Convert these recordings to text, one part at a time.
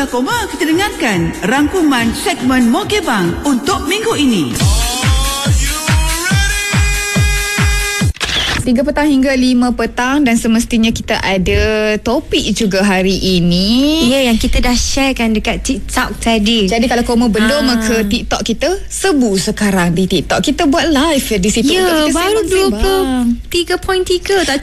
Koma kita dengarkan rangkuman segmen Mokebang untuk minggu ini. 3 petang hingga 5 petang dan semestinya kita ada topik juga hari ini. Ya, yang kita dah sharekan dekat TikTok tadi. Jadi kalau kamu belum ke TikTok kita, serbu sekarang di TikTok. Kita buat live di situ. Ya, baru 23.3 tak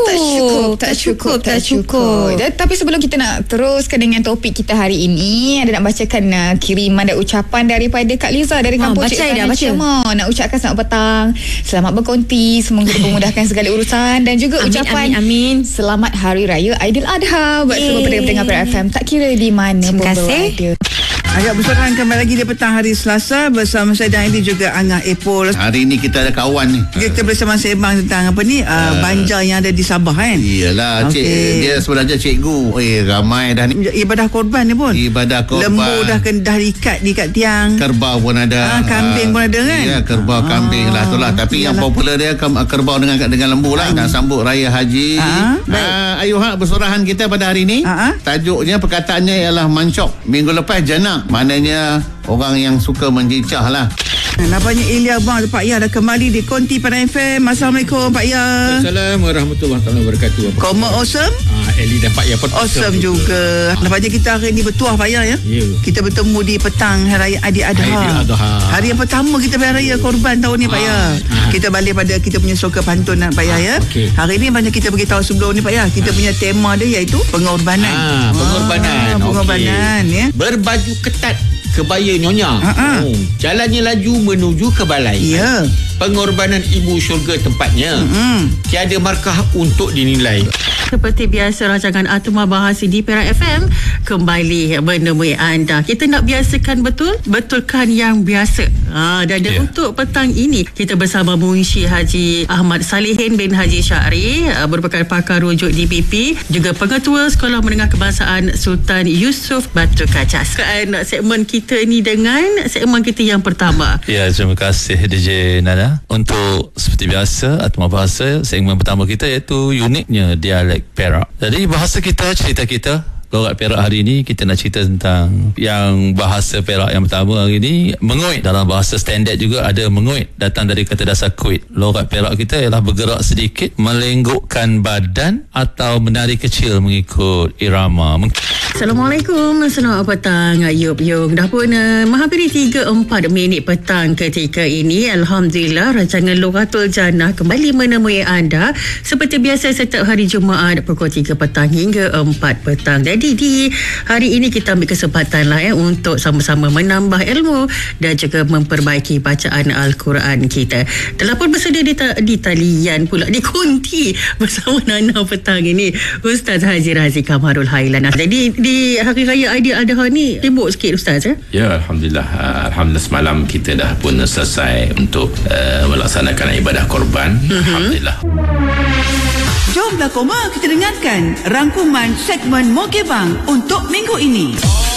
cukup. Dan, tapi sebelum kita nak teruskan dengan topik kita hari ini, ada nak bacakan kiriman dan ucapan daripada Kak Liza dari kampung Cik Tanah. Nak ucapkan selamat petang, selamat berkonti, semoga dimudahkan segala urusan dan juga ucapan amin. Selamat Hari Raya Aidiladha buat semua pendengar FM tak kira di mana pun berada. Agak bersorangan kembali lagi di petang hari Selasa bersama saya dan ini juga Angah Epol. Hari ni kita ada kawan ni. Kita bersama sembang tentang apa ni banjar yang ada di Sabah kan. Iyalah, dia sebenarnya cikgu. Ramai dah ni. Ibadah korban ni pun. Ibadah korban. Lembu dah diikat dikat tiang. Kerbau pun ada. Kambing pun ada kan. Ya, kerbau kambing lah itulah. Tapi yang popular dia kerbau dengan lembu lah. Nak sambut raya haji. Ayuh bersorahan kita pada hari ni. Tajuknya perkataannya ialah mancok. Minggu lepas janak. Maknanya orang yang suka menjicah lah. Nampaknya Ilya Bang Pak Ya dah kembali di Konti Padang FM. Assalamualaikum Pak Ya. Assalamualaikum warahmatullahi wabarakatuh. Koma awesome? Eli dan Pak Ya pun awesome juga. Nampaknya kita hari ni bertuah Pak Ya. Kita bertemu di petang Hari Raya Aidiladha. Hari yang pertama kita beraya korban tahun ni Pak Ya. Kita balik pada kita punya soka pantun Pak Ya ya. Hari ni banyak kita beritahu sebelum ni Pak Ya. Kita punya tema dia iaitu pengorbanan. Pengorbanan ya. Berbaju ketat, kebaya nyonya. Jalannya laju menuju ke balai. Ya. Pengorbanan ibu syurga tempatnya. Tiada markah untuk dinilai. Seperti biasa, rancangan Atma Bahasa di Perak FM kembali menemui anda. Kita nak biasakan betulkan yang biasa. Dan untuk petang ini kita bersama Munshi Haji Ahmad Salihin bin Haji Syahri, merupakan pakar rujuk DPP, juga pengetua Sekolah Menengah Kebangsaan Sultan Yusof Batu Kaca. Segmen kita ni dengan segmen kita yang pertama. Ya, terima kasih DJ Nana. Untuk seperti biasa Atma Bahasa, segmen pertama kita iaitu uniknya dialek Perak. Jadi bahasa kita, cerita kita Logat Perak hari ini kita nak cerita tentang yang bahasa Perak yang pertama hari ini, menguit. Dalam bahasa standard juga ada menguit, datang dari kata dasar kuit. Logat Perak kita ialah bergerak sedikit, melenggukkan badan atau menari kecil mengikut irama. Assalamualaikum, selamat petang Ayub Yung. Dah pun menghampiri 3-4 minit petang ketika ini. Alhamdulillah, rancangan Lughatul Jannah kembali menemui anda seperti biasa setiap hari Jumaat pukul 3 petang hingga 4 petang. Jadi di hari ini kita ambil kesempatan lah untuk sama-sama menambah ilmu dan juga memperbaiki bacaan Al-Quran kita. Telah pun bersedia di talian pula di Konti bersama Nana petang ini Ustaz Haji Razi Kamarul Hailan. Jadi di Hari Raya Aidiladha ni sibuk sikit Ustaz Ya, Alhamdulillah. Alhamdulillah semalam kita dah pun selesai untuk melaksanakan ibadah korban. Alhamdulillah. Jomlah Koma kita dengarkan rangkuman segmen Mokebang untuk minggu ini.